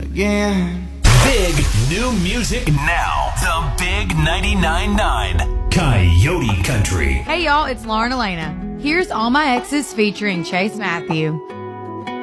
again. Big new music now. The Big 99.9 Coyote Country. Hey y'all, it's Lauren Elena. Here's All My Exes featuring Chase Matthew.